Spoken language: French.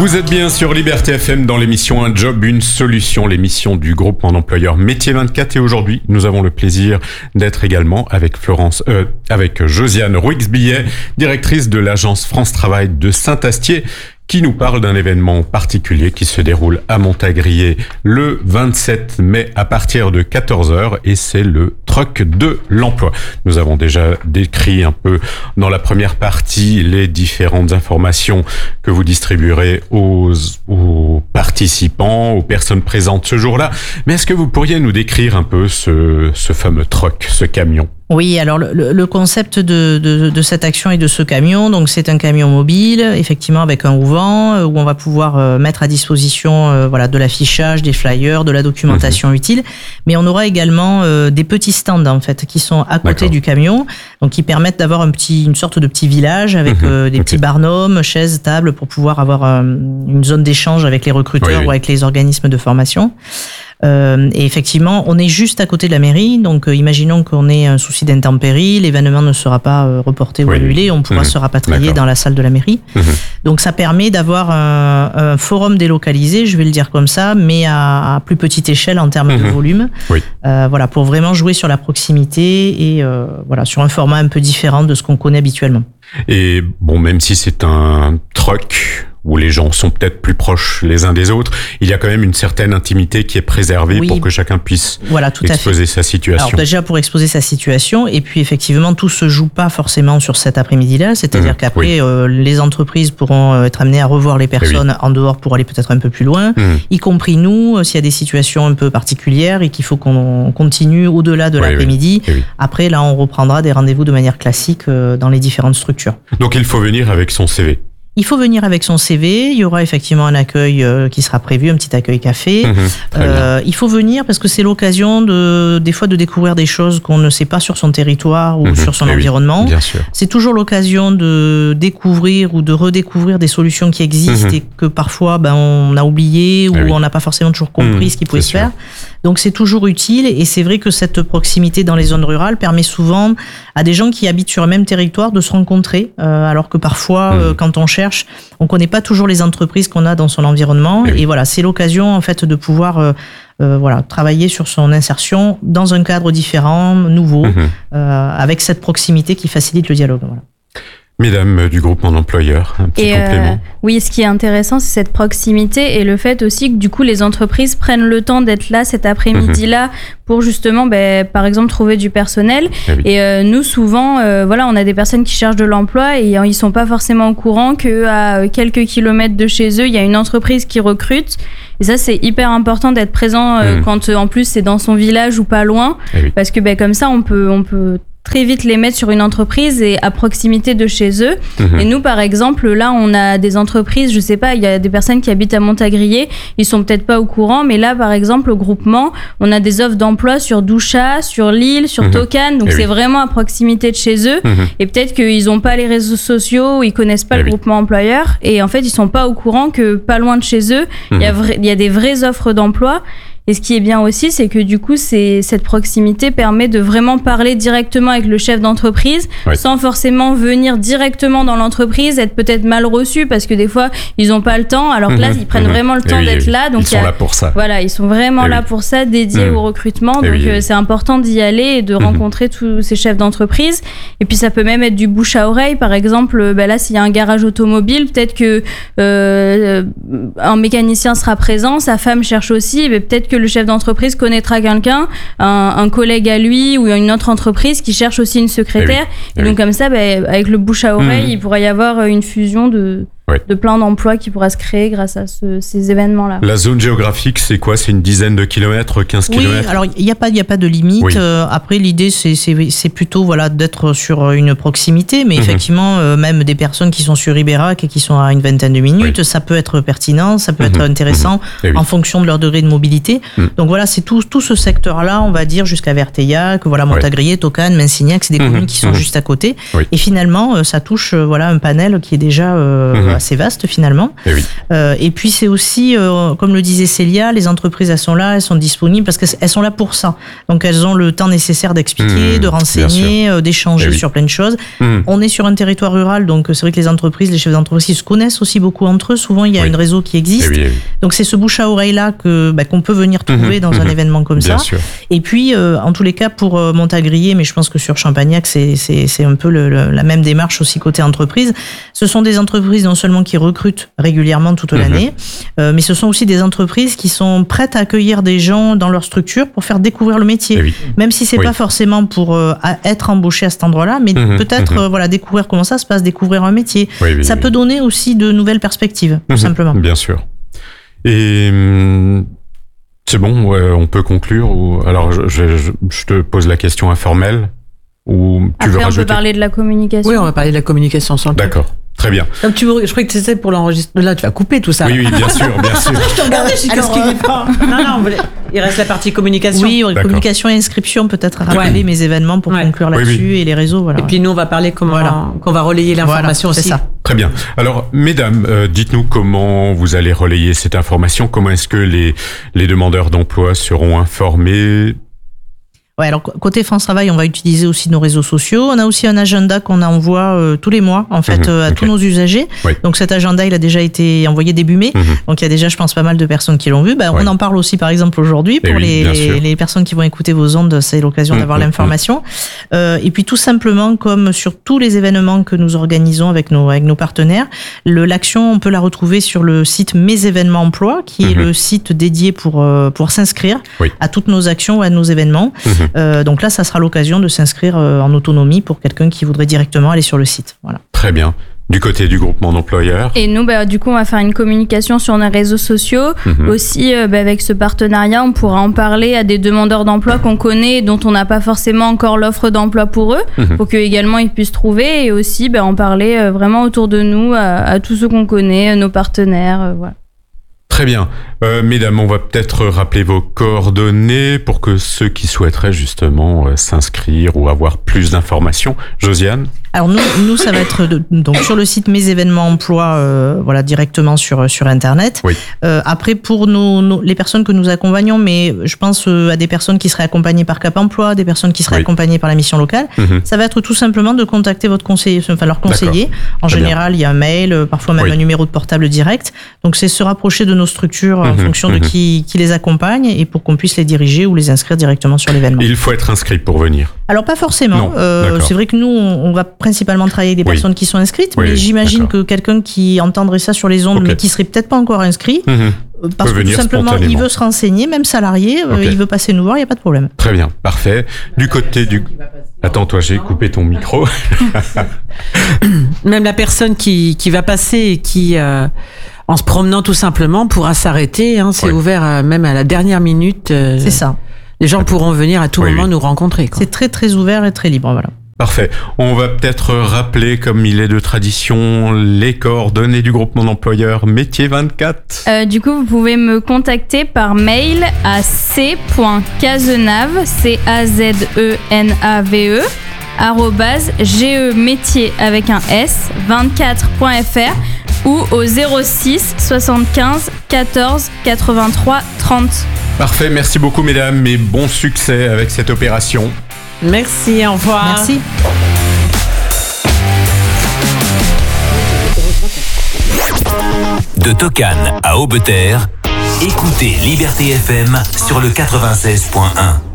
Vous êtes bien sur Liberté FM dans l'émission Un Job, une solution, l'émission du groupement d'employeurs Métier 24. Et aujourd'hui, nous avons le plaisir d'être également avec Josiane Rouix-Billet, directrice de l'agence France Travail de Saint-Astier, qui nous parle d'un événement particulier qui se déroule à Montagrier le 27 mai à partir de 14h et c'est le Truck de l'emploi. Nous avons déjà décrit un peu dans la première partie les différentes informations que vous distribuerez aux participants, aux personnes présentes ce jour-là. Mais est-ce que vous pourriez nous décrire un peu ce fameux truck, ce camion ? Oui, alors le concept de cette action et de ce camion, donc c'est un camion mobile, effectivement avec un auvent où on va pouvoir mettre à disposition de l'affichage, des flyers, de la documentation utile, mais on aura également des petits stands en fait qui sont à côté du camion, donc qui permettent d'avoir une sorte de petit village avec des petits barnums, chaises, tables pour pouvoir avoir une zone d'échange avec les recruteurs ou avec les organismes de formation. Et effectivement, on est juste à côté de la mairie, donc imaginons qu'on ait un souci d'intempérie, l'événement ne sera pas reporté ou annulé, on pourra se rapatrier dans la salle de la mairie. Donc ça permet d'avoir un forum délocalisé, je vais le dire comme ça, mais à plus petite échelle en termes de volume. Pour vraiment jouer sur la proximité et sur un format un peu différent de ce qu'on connaît habituellement. Et bon, même si c'est un truck où les gens sont peut-être plus proches les uns des autres, il y a quand même une certaine intimité qui est préservée pour que chacun puisse exposer sa situation. Alors déjà pour exposer sa situation, et puis effectivement tout se joue pas forcément sur cet après-midi-là, c'est-à-dire qu'après les entreprises pourront être amenées à revoir les personnes en dehors pour aller peut-être un peu plus loin, y compris nous, s'il y a des situations un peu particulières et qu'il faut qu'on continue au-delà de l'après-midi. Après là on reprendra des rendez-vous de manière classique dans les différentes structures. Donc il faut venir avec son CV. Il faut venir avec son CV. Il y aura effectivement un accueil qui sera prévu, un petit accueil café. Il faut venir parce que c'est l'occasion des fois de découvrir des choses qu'on ne sait pas sur son territoire ou sur son environnement. Bien sûr. C'est toujours l'occasion de découvrir ou de redécouvrir des solutions qui existent et que parfois on a oublié ou on n'a pas forcément toujours compris ce qui pouvait se faire. Donc c'est toujours utile et c'est vrai que cette proximité dans les zones rurales permet souvent à des gens qui habitent sur le même territoire de se rencontrer, alors que parfois quand on cherche, on connaît pas toujours les entreprises qu'on a dans son environnement et voilà, c'est l'occasion en fait de pouvoir travailler sur son insertion dans un cadre différent, nouveau, avec cette proximité qui facilite le dialogue. Voilà. Mesdames du groupement d'employeurs, un petit complément. Oui, ce qui est intéressant, c'est cette proximité et le fait aussi que du coup les entreprises prennent le temps d'être là cet après-midi-là pour justement, par exemple, trouver du personnel. Et nous, souvent, on a des personnes qui cherchent de l'emploi et ils sont pas forcément au courant qu'à quelques kilomètres de chez eux, il y a une entreprise qui recrute. Et ça, c'est hyper important d'être présent quand en plus c'est dans son village ou pas loin, parce que comme ça, on peut très vite les mettre sur une entreprise et à proximité de chez eux. Et nous, par exemple, là, on a des entreprises, je sais pas, il y a des personnes qui habitent à Montagrier, ils sont peut-être pas au courant, mais là, par exemple, au groupement, on a des offres d'emploi sur Douchat, sur Lille, sur Tokane, donc c'est vraiment à proximité de chez eux. Et peut-être qu'ils ont pas les réseaux sociaux, ils connaissent pas le groupement employeur, et en fait, ils sont pas au courant que pas loin de chez eux, il y a des vraies offres d'emploi. Et ce qui est bien aussi, c'est que du coup, cette proximité permet de vraiment parler directement avec le chef d'entreprise, sans forcément venir directement dans l'entreprise, être peut-être mal reçu parce que des fois, ils n'ont pas le temps. Alors que là, ils prennent vraiment le temps d'être là. Donc, ils sont là pour ça. Voilà, ils sont vraiment là pour ça, dédiés au recrutement. Donc, c'est important d'y aller et de rencontrer tous ces chefs d'entreprise. Et puis, ça peut même être du bouche à oreille. Par exemple, là, s'il y a un garage automobile, peut-être que un mécanicien sera présent, sa femme cherche aussi, mais peut-être que le chef d'entreprise connaîtra quelqu'un, un collègue à lui ou une autre entreprise qui cherche aussi une secrétaire. Et donc comme ça, avec le bouche à oreille, il pourrait y avoir une fusion de plein d'emplois qui pourra se créer grâce à ces événements-là. La zone géographique, c'est quoi ? C'est une dizaine de kilomètres, 15 kilomètres ? Alors il n'y a pas de limite. Après, l'idée, c'est plutôt d'être sur une proximité, mais effectivement, même des personnes qui sont sur Ibérac et qui sont à une vingtaine de minutes, ça peut être pertinent, ça peut être intéressant en fonction de leur degré de mobilité. Donc voilà, c'est tout ce secteur-là, on va dire, jusqu'à Verteillac, Montagrier, Tokane, Mensignac, c'est des communes qui sont juste à côté. Et finalement, ça touche un panel qui est déjà assez vaste finalement. Et puis c'est aussi, comme le disait Célia, les entreprises elles sont là, elles sont disponibles parce qu'elles sont là pour ça. Donc elles ont le temps nécessaire d'expliquer, de renseigner, d'échanger sur plein de choses. On est sur un territoire rural, donc c'est vrai que les entreprises, les chefs d'entreprise, ils se connaissent aussi beaucoup entre eux. Souvent il y a un réseau qui existe. Donc c'est ce bouche à oreille là qu'on peut venir trouver dans un événement comme ça. Et puis en tous les cas pour Montagrier, mais je pense que sur Champagnac c'est un peu la même démarche aussi côté entreprise. Ce sont des entreprises non seulement qui recrutent régulièrement toute l'année, mais ce sont aussi des entreprises qui sont prêtes à accueillir des gens dans leur structure pour faire découvrir le métier. Même si c'est pas forcément pour être embauché à cet endroit-là, mais peut-être découvrir comment ça se passe, découvrir un métier. Ça peut donner aussi de nouvelles perspectives, tout simplement. Bien sûr. Et c'est bon, on peut conclure. Alors je te pose la question informelle. Ou tu veux rajouter ? On peut parler de la communication. Oui, on va parler de la communication sans le temps. D'accord. Très bien. Donc je croyais que c'était pour l'enregistrement. Là, tu vas couper tout ça. Oui, bien sûr. Je te regardais, je suis qu'est-ce qu'il est pas. Non, il reste la partie communication. Oui, communication et inscription, peut-être rappeler mes événements pour conclure là-dessus et les réseaux. Voilà. Et puis nous, on va parler qu'on va relayer l'information aussi. C'est ça. Très bien. Alors, mesdames, dites-nous comment vous allez relayer cette information. Comment est-ce que les demandeurs d'emploi seront informés ? Ouais, alors côté France Travail, on va utiliser aussi nos réseaux sociaux. On a aussi un agenda qu'on envoie tous les mois, en fait, à tous nos usagers. Donc cet agenda, il a déjà été envoyé début mai. Donc il y a déjà, je pense, pas mal de personnes qui l'ont vu. On en parle aussi, par exemple, aujourd'hui pour les personnes qui vont écouter vos ondes. C'est l'occasion d'avoir l'information. Et puis tout simplement, comme sur tous les événements que nous organisons avec nos partenaires, l'action, on peut la retrouver sur le site Mes événements emploi, qui est le site dédié pour s'inscrire à toutes nos actions ou à nos événements. Donc là, ça sera l'occasion de s'inscrire en autonomie pour quelqu'un qui voudrait directement aller sur le site. Voilà. Très bien. Du côté du groupement d'employeurs. Et nous, du coup, on va faire une communication sur nos réseaux sociaux. Aussi, avec ce partenariat, on pourra en parler à des demandeurs d'emploi qu'on connaît et dont on n'a pas forcément encore l'offre d'emploi pour eux, pour qu'eux également ils puissent trouver. Et aussi, en parler vraiment autour de nous, à tous ceux qu'on connaît, nos partenaires. Voilà. Très bien. Mesdames, on va peut-être rappeler vos coordonnées pour que ceux qui souhaiteraient justement s'inscrire ou avoir plus d'informations. Josiane ? Alors nous ça va être donc sur le site Mes événements emploi, directement sur Internet. Après pour les personnes que nous accompagnons, mais je pense à des personnes qui seraient accompagnées par Cap Emploi, des personnes qui seraient accompagnées par la mission locale. Ça va être tout simplement de contacter votre conseiller, leur conseiller. En général, il y a un mail, parfois même un numéro de portable direct. Donc c'est se rapprocher de nos structures en fonction de qui les accompagne et pour qu'on puisse les diriger ou les inscrire directement sur l'événement. Il faut être inscrit pour venir. Alors pas forcément. C'est vrai que nous on va principalement travailler avec des personnes qui sont inscrites, mais j'imagine que quelqu'un qui entendrait ça sur les ondes mais qui serait peut-être pas encore inscrit, parce que tout simplement il veut se renseigner, même salarié, il veut passer nous voir, il n'y a pas de problème. Très bien, parfait. Du côté du... Attends, toi, j'ai coupé ton micro. Même la personne qui va passer et qui... en se promenant tout simplement pourra s'arrêter, c'est ouvert même à la dernière minute. C'est ça. Les gens pourront venir à tout moment nous rencontrer. C'est très très ouvert et très libre, voilà. Parfait. On va peut-être rappeler, comme il est de tradition, les coordonnées du groupement d'employeurs Métier 24. Du coup, vous pouvez me contacter par mail à c.cazenave, CAZENAVE, @gemétier avec un S, 24.fr ou au 06 75 14 83 30. Parfait, merci beaucoup mesdames et bon succès avec cette opération. Merci, au revoir. Merci. De Tocane à Aubeterre, écoutez Liberté FM sur le 96.1.